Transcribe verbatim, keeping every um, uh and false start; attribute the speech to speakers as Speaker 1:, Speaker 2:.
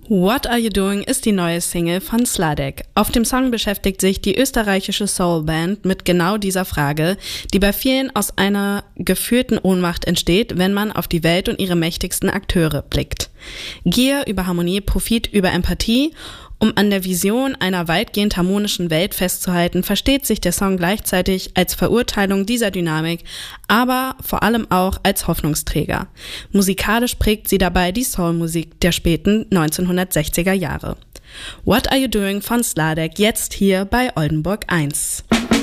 Speaker 1: What Are You Doing ist die neue Single von Sladek. Auf dem Song beschäftigt sich die österreichische Soulband mit genau dieser Frage, die bei vielen aus einer gefühlten Ohnmacht entsteht, wenn man auf die Welt und ihre mächtigsten Akteure blickt. Gier über Harmonie, Profit über Empathie. Um an der Vision einer weitgehend harmonischen Welt festzuhalten, versteht sich der Song gleichzeitig als Verurteilung dieser Dynamik, aber vor allem auch als Hoffnungsträger. Musikalisch prägt sie dabei die Soulmusik der späten neunzehnhundertsechziger Jahre. What Are You Doing von Sladek, jetzt hier bei Oldenburg eins.